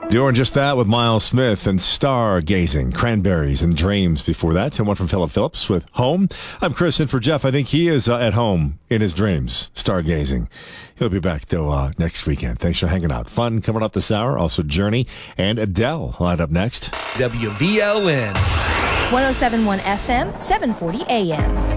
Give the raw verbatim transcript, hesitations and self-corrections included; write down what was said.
Doing just that with Miles Smith and Stargazing, Cranberries and Dreams before that. And one from Philip Phillips with Home. I'm Chris, and for Jeff, I think he is uh, at home in his dreams, stargazing. He'll be back, though, uh, next weekend. Thanks for hanging out. Fun coming up this hour. Also, Journey and Adele lined up next. W V L N. one oh seven point one F M, seven forty A M.